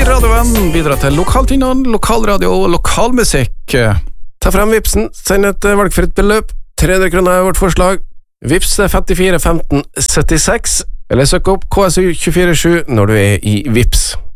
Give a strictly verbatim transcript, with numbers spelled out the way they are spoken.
radioen, bidra til lokaltingene, lokalradio og lokalmusikk. Ta frem Vipsen, send et valgfritt beløp. tre hundre kroner er vårt forslag. Vips er femtifire femten syttiseks, eller søk opp K S U to fire sju når du er i Vips.